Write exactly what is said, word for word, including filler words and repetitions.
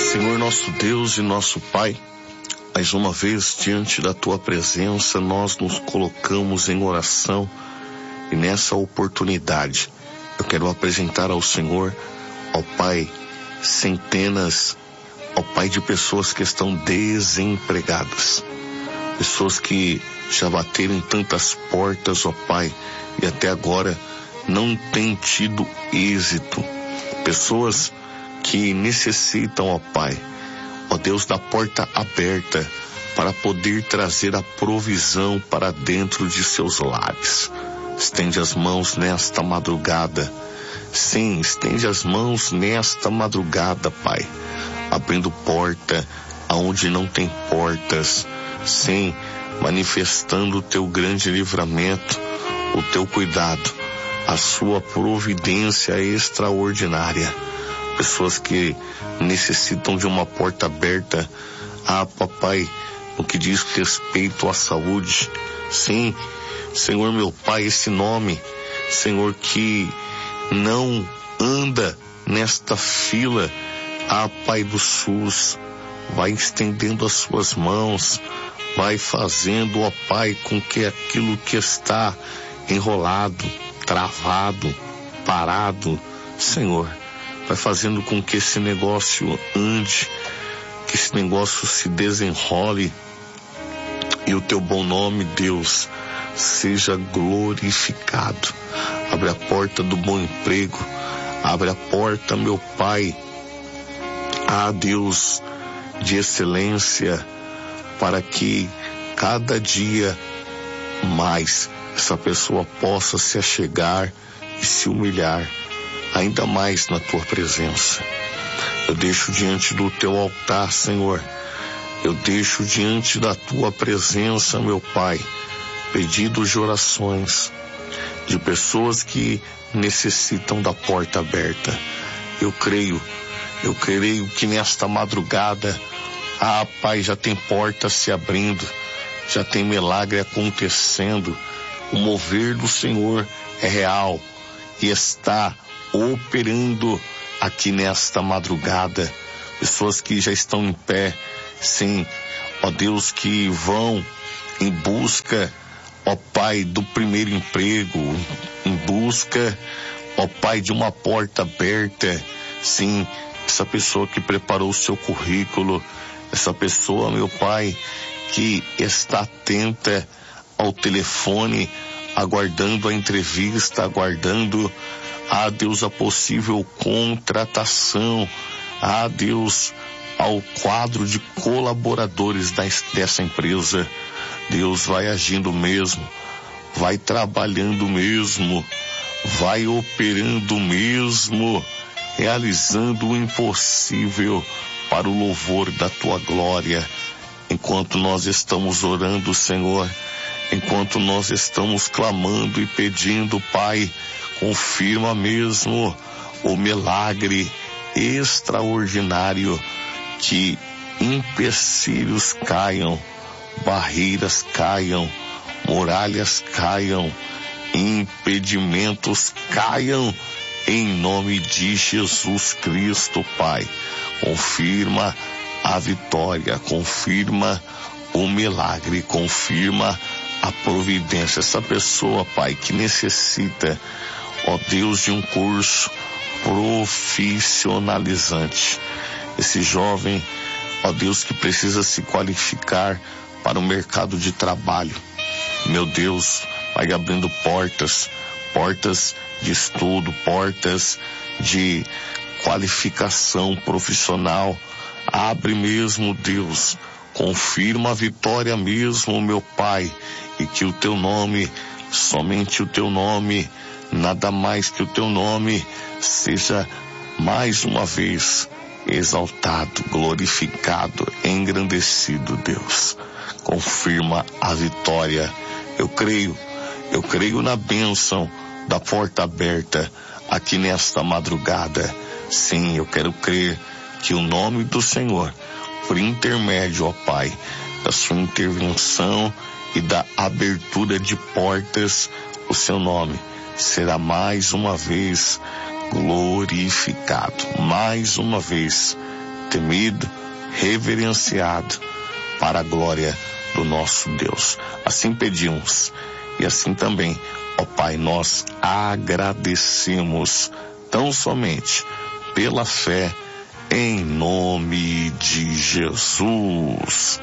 Senhor nosso Deus e nosso Pai, mais uma vez diante da Tua presença nós nos colocamos em oração e nessa oportunidade eu quero apresentar ao Senhor, ao Pai, centenas, ao Pai, de pessoas que estão desempregadas, pessoas que já bateram em tantas portas, ó Pai, e até agora não têm tido êxito, pessoas que necessitam, ó Pai, ó Deus, da porta aberta para poder trazer a provisão para dentro de seus lares. Estende as mãos nesta madrugada. Sim, estende as mãos nesta madrugada, Pai, abrindo porta aonde não tem portas. Sim, manifestando o Teu grande livramento, o Teu cuidado, a Sua providência extraordinária. Pessoas que necessitam de uma porta aberta, ah, papai, no que diz respeito à saúde. Sim, Senhor meu Pai, esse nome, Senhor, que não anda nesta fila, ah, Pai do SUS, vai estendendo as suas mãos, vai fazendo, ó Pai, com que aquilo que está enrolado, travado, parado, Senhor, vai fazendo com que esse negócio ande, que esse negócio se desenrole e o Teu bom nome, Deus, seja glorificado. Abre a porta do bom emprego, abre a porta, meu Pai, a Deus, de excelência, para que cada dia mais essa pessoa possa se achegar e se humilhar ainda mais na Tua presença. Eu deixo diante do Teu altar, Senhor, eu deixo diante da Tua presença, meu Pai, pedidos de orações de pessoas que necessitam da porta aberta. Eu creio, eu creio que nesta madrugada, ah, Pai, já tem portas se abrindo, já tem milagre acontecendo, o mover do Senhor é real e está operando aqui nesta madrugada. Pessoas que já estão em pé, sim, ó Deus, que vão em busca, ó Pai, do primeiro emprego, em busca, ó Pai, de uma porta aberta. Sim, essa pessoa que preparou o seu currículo, essa pessoa, meu Pai, que está atenta ao telefone, aguardando a entrevista, aguardando, ah, Deus, a possível contratação, ah, Deus, ao quadro de colaboradores dessa empresa. Deus, vai agindo mesmo, vai trabalhando mesmo, vai operando mesmo, realizando o impossível para o louvor da Tua glória. Enquanto nós estamos orando, Senhor, enquanto nós estamos clamando e pedindo, Pai, confirma mesmo o milagre extraordinário, que empecilhos caiam, barreiras caiam, muralhas caiam, impedimentos caiam, em nome de Jesus Cristo, Pai. Confirma a vitória, confirma o milagre, confirma a providência. Essa pessoa, Pai, que necessita, ó Deus, de um curso profissionalizante, esse jovem, ó Deus, que precisa se qualificar para o mercado de trabalho, meu Deus, vai abrindo portas, portas de estudo, portas de qualificação profissional. Abre mesmo, Deus, confirma a vitória mesmo, meu Pai, e que o Teu nome, somente o Teu nome, nada mais que o Teu nome, seja mais uma vez exaltado, glorificado, engrandecido, Deus. Confirma a vitória. Eu creio, eu creio na bênção da porta aberta aqui nesta madrugada. Sim, eu quero crer que o nome do Senhor, por intermédio, ó Pai, da Sua intervenção e da abertura de portas, o Seu nome será mais uma vez glorificado, mais uma vez temido, reverenciado para a glória do nosso Deus. Assim pedimos e assim também, ó Pai, nós agradecemos tão somente pela fé em nome de Jesus.